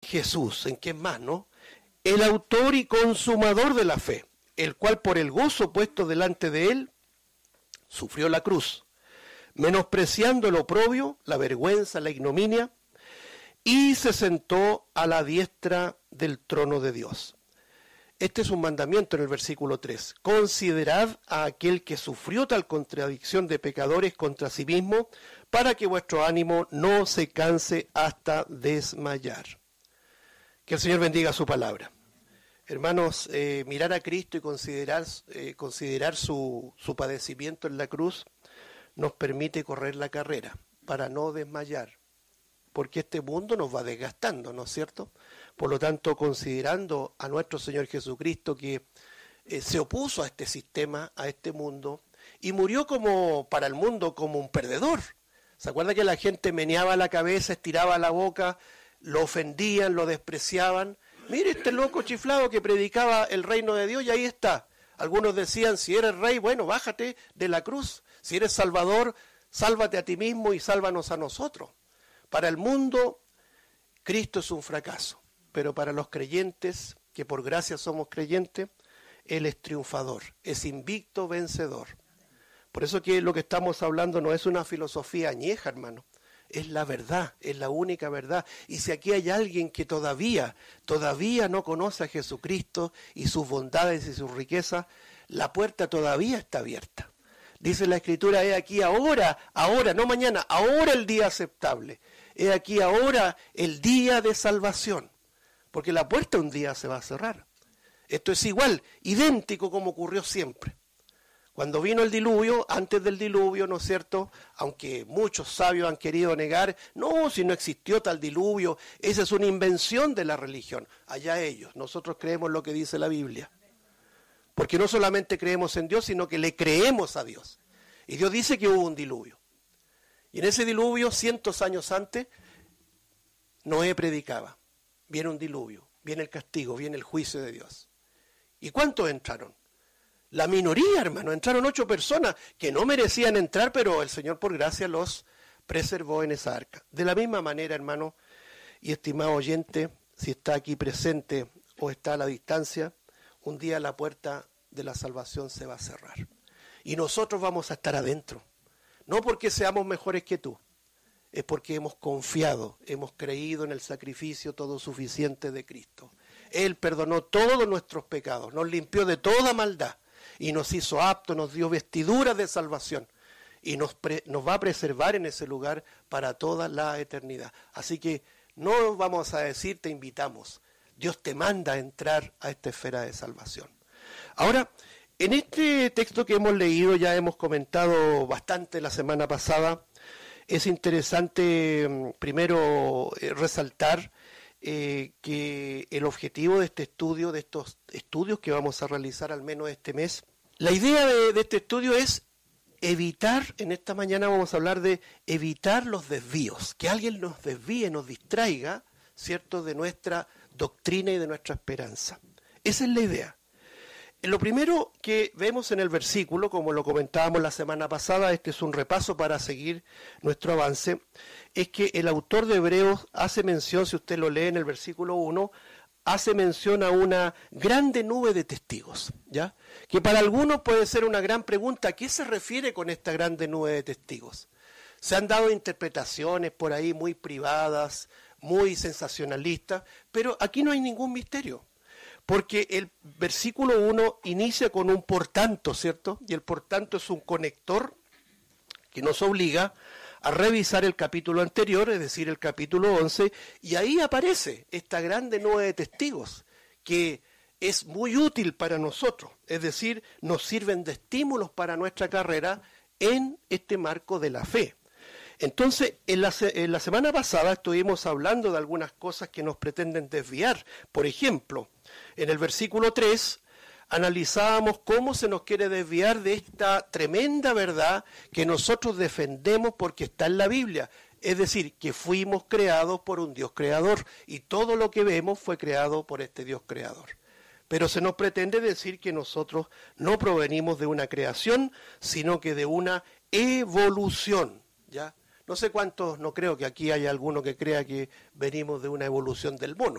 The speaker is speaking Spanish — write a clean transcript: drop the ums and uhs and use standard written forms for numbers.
Jesús, en quién más, ¿no? El autor y consumador de la fe, el cual por el gozo puesto delante de él, sufrió la cruz, menospreciando el oprobio, la vergüenza, la ignominia, y se sentó a la diestra del trono de Dios. Este es un mandamiento en el versículo 3. Considerad a aquel que sufrió tal contradicción de pecadores contra sí mismo, para que vuestro ánimo no se canse hasta desmayar. Que el Señor bendiga su palabra. Hermanos, mirar a Cristo y considerar su padecimiento en la cruz nos permite correr la carrera para no desmayar, porque este mundo nos va desgastando, ¿no es cierto? Por lo tanto, considerando a nuestro Señor Jesucristo que se opuso a este sistema, a este mundo, y murió para el mundo como un perdedor. ¿Se acuerda que la gente meneaba la cabeza, estiraba la boca, lo ofendían, lo despreciaban? Mire este loco chiflado que predicaba el reino de Dios y ahí está. Algunos decían, si eres rey, bueno, bájate de la cruz. Si eres salvador, sálvate a ti mismo y sálvanos a nosotros. Para el mundo, Cristo es un fracaso. Pero para los creyentes, que por gracia somos creyentes, Él es triunfador, es invicto vencedor. Por eso que lo que estamos hablando no es una filosofía añeja, hermano. Es la verdad, es la única verdad. Y si aquí hay alguien que todavía no conoce a Jesucristo y sus bondades y sus riquezas, la puerta todavía está abierta. Dice la Escritura, he aquí ahora, no mañana, ahora el día aceptable. He aquí ahora el día de salvación. Porque la puerta un día se va a cerrar. Esto es igual, idéntico como ocurrió siempre. Cuando vino el diluvio, antes del diluvio, ¿no es cierto? Aunque muchos sabios han querido negar, no, si no existió tal diluvio, esa es una invención de la religión. Allá ellos, nosotros creemos lo que dice la Biblia. Porque no solamente creemos en Dios, sino que le creemos a Dios. Y Dios dice que hubo un diluvio. Y en ese diluvio, cientos años antes, Noé predicaba. Viene un diluvio, viene el castigo, viene el juicio de Dios. ¿Y cuántos entraron? La minoría, hermano, entraron 8 personas que no merecían entrar, pero el Señor por gracia los preservó en esa arca. De la misma manera, hermano y estimado oyente, si está aquí presente o está a la distancia, un día la puerta de la salvación se va a cerrar. Y nosotros vamos a estar adentro. No porque seamos mejores que tú, es porque hemos confiado, hemos creído en el sacrificio todo suficiente de Cristo. Él perdonó todos nuestros pecados, nos limpió de toda maldad. Y nos hizo aptos, nos dio vestiduras de salvación. Y nos va a preservar en ese lugar para toda la eternidad. Así que no vamos a decir te invitamos. Dios te manda a entrar a esta esfera de salvación. Ahora, en este texto que hemos leído, ya hemos comentado bastante la semana pasada, es interesante primero resaltar que el objetivo de este estudio, de estos estudios que vamos a realizar al menos este mes, la idea de este estudio es evitar, en esta mañana vamos a hablar de evitar los desvíos, que alguien nos desvíe, nos distraiga, ¿cierto?, de nuestra doctrina y de nuestra esperanza. Esa es la idea. Lo primero que vemos en el versículo, como lo comentábamos la semana pasada, este es un repaso para seguir nuestro avance, es que el autor de Hebreos hace mención, si usted lo lee en el versículo 1, hace mención a una grande nube de testigos, ¿ya? Que para algunos puede ser una gran pregunta, ¿a qué se refiere con esta grande nube de testigos? Se han dado interpretaciones por ahí muy privadas, muy sensacionalistas, pero aquí no hay ningún misterio. Porque el versículo 1 inicia con un por tanto, ¿cierto? Y el por tanto es un conector que nos obliga a revisar el capítulo anterior, es decir, el capítulo 11, y ahí aparece esta grande nube de testigos, que es muy útil para nosotros, es decir, nos sirven de estímulos para nuestra carrera en este marco de la fe. Entonces, en la semana pasada estuvimos hablando de algunas cosas que nos pretenden desviar. Por ejemplo, en el versículo 3 analizábamos cómo se nos quiere desviar de esta tremenda verdad que nosotros defendemos porque está en la Biblia. Es decir, que fuimos creados por un Dios creador y todo lo que vemos fue creado por este Dios creador. Pero se nos pretende decir que nosotros no provenimos de una creación, sino que de una evolución, ¿ya? No sé cuántos, no creo que aquí haya alguno que crea que venimos de una evolución del mono.